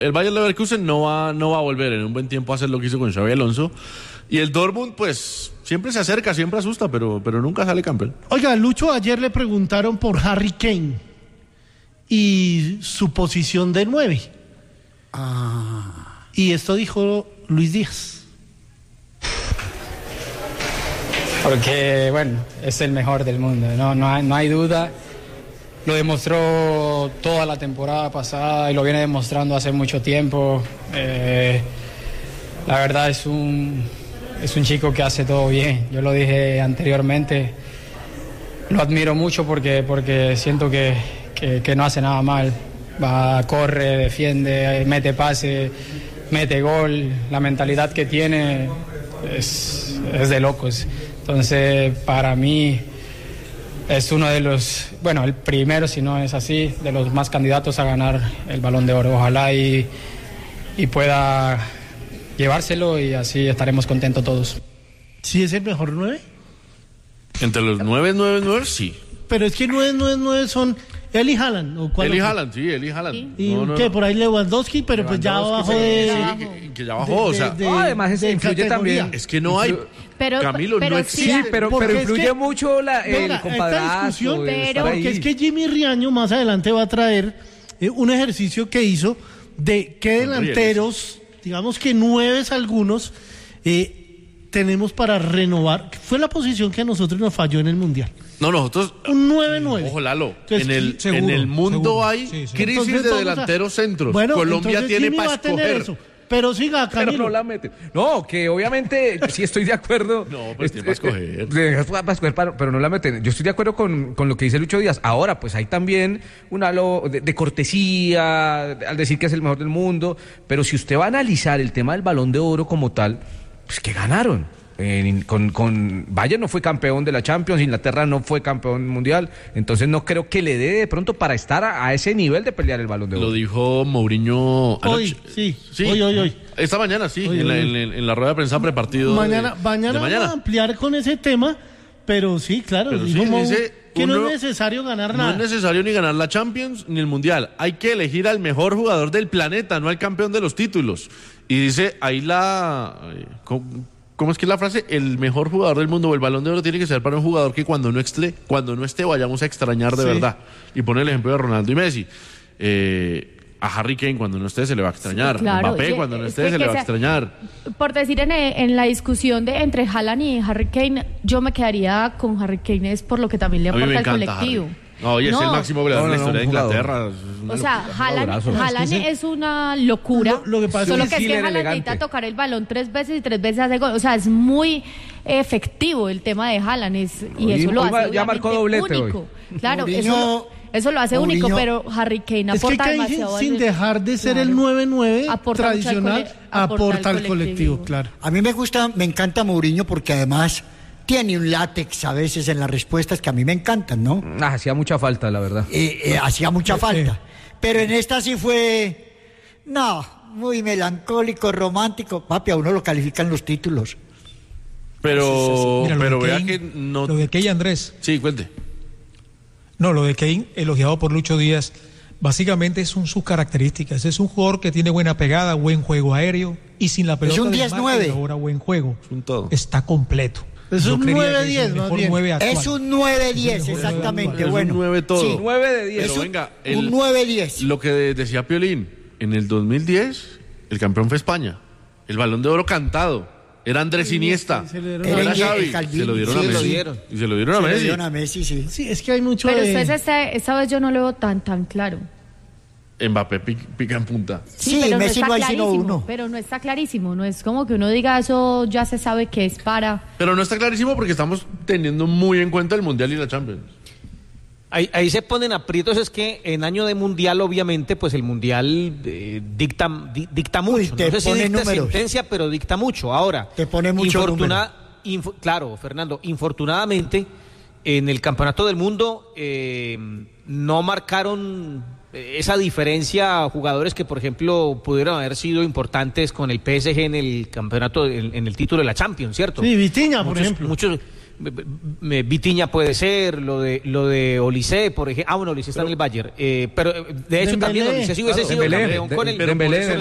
El Bayer Leverkusen no va a volver en un buen tiempo a hacer lo que hizo con Xabi Alonso. Y el Dortmund, pues, siempre se acerca, siempre asusta, pero nunca sale campeón. Oiga, Lucho, ayer le preguntaron por Harry Kane y su posición de 9. Y esto dijo Luis Díaz. Porque, bueno, es el mejor del mundo, no hay duda. Lo demostró toda la temporada pasada y lo viene demostrando hace mucho tiempo. La verdad es un chico que hace todo bien. Yo lo dije anteriormente. Lo admiro mucho porque siento que no hace nada mal. Va, corre, defiende, mete pase, mete gol. La mentalidad que tiene es de locos. Entonces, para mí es uno de los, bueno, el primero, si no es así, de los más candidatos a ganar el Balón de Oro. Ojalá y pueda llevárselo y así estaremos contentos todos. ¿Sí es el mejor 9? Entre los 9, sí. Pero es que 9 son él y Haaland. ¿O cuál? Él y Haaland, sí, él y Haaland. ¿Y qué? Por ahí Lewandowski, pero pues ya bajó de... Sí, que ya bajó, o sea... además eso influye también. Es que no hay... Camilo, no existe. Sí, pero influye es mucho el compadrazo. Porque es que Jimmy Riaño más adelante va a traer un ejercicio que hizo de qué delanteros, digamos que 9 algunos, tenemos para renovar. Fue la posición que a nosotros nos falló en el Mundial. No, nosotros... Un 9-9. Ojo, Lalo. Entonces, en el mundo seguro. hay crisis entonces, de delanteros centros. Bueno, Colombia tiene para escoger. Eso. Pero siga, Camilo. Pero no la mete. No, que obviamente sí estoy de acuerdo. No, pues tiene para escoger. Pero no la meten. Yo estoy de acuerdo con lo que dice Lucho Díaz. Ahora, pues hay también un halo de cortesía al decir que es el mejor del mundo. Pero si usted va a analizar el tema del Balón de Oro como tal, pues que ganaron. Con Bayern no fue campeón de la Champions, Inglaterra no fue campeón mundial, entonces no creo que le dé de pronto para estar a ese nivel de pelear el Balón de Oro. Lo dijo Mourinho hoy, sí. Hoy. Esta mañana, sí, en la rueda de prensa prepartido. Mañana vamos a ampliar con ese tema, pero sí, claro, pero dijo que no es necesario ganar nada. No es necesario ni ganar la Champions ni el Mundial. Hay que elegir al mejor jugador del planeta, no al campeón de los títulos. Y dice ahí ¿cómo es que es la frase? El mejor jugador del mundo o el Balón de Oro tiene que ser para un jugador que cuando no esté vayamos a extrañar de verdad. Y pone el ejemplo de Ronaldo y Messi. A Harry Kane cuando no esté se le va a extrañar. Sí, claro. Mbappé cuando no esté se le va a extrañar. Por decir en la discusión entre Haaland y Harry Kane, yo me quedaría con Harry Kane es por lo que también le aporta al colectivo. Harry. No, y es el máximo goleador de la historia de Inglaterra. O sea, Haaland es una locura. Lo que pasa solo que es que Haaland necesita tocar el balón 3 veces y 3 veces hace gol. O sea, es muy efectivo el tema de Haaland. Y eso lo hace ya marcó doblete único. Hoy. Claro, eso lo hace único, pero Harry Kane aporta demasiado. Sin dejar de ser el 9-9 tradicional, aporta al colectivo, claro. A mí me encanta Mourinho porque además tiene un látex a veces en las respuestas que a mí me encantan, ¿no? Hacía mucha falta, la verdad. Hacía mucha falta. Pero en esta sí fue, muy melancólico, romántico. Papi, a uno lo califican los títulos. Pero vea Kane, que no... Lo de Kane, Andrés. Sí, cuente. No, lo de Kane, elogiado por Lucho Díaz, básicamente son sus características. Es un jugador que tiene buena pegada, buen juego aéreo y sin la pelota. Es un 10-9. Ahora buen juego. Un todo. Está completo. Es un 9-10, más bien. Es un 9-10, exactamente. Es bueno, un 9 todo. Sí. 9 de 10. Pero venga, un 9-10. Lo que decía Piolín, en el 2010, el campeón fue España. El Balón de Oro cantado. Era Andrés Iniesta. Era Xavi. Se lo dieron a Messi. Y se lo dieron a Messi. Se lo dieron a Messi, sí. Sí, es que hay mucho Pero esta vez yo no lo veo tan claro. Mbappé pica en punta. Sí, pero Messi no hay sino uno. Pero no está clarísimo, no es como que uno diga eso ya se sabe que es para... Pero no está clarísimo porque estamos teniendo muy en cuenta el Mundial y la Champions. Ahí se ponen aprietos, es que en año de Mundial, obviamente, pues el Mundial dicta mucho. Uy, no sé si dicta sentencia, pero dicta mucho. Ahora, te pone mucho claro, Fernando, infortunadamente, en el Campeonato del Mundo no marcaron esa diferencia jugadores que, por ejemplo, pudieron haber sido importantes con el PSG en el campeonato, en el título de la Champions, ¿cierto? Sí, Vitinha, por ejemplo. Vitinha puede ser, lo de Olise, por ejemplo. Bueno, Olise está en el Bayern. Pero de hecho Dembélé. también Olise si hubiese sido Dembélé, campeón con el Dembélé,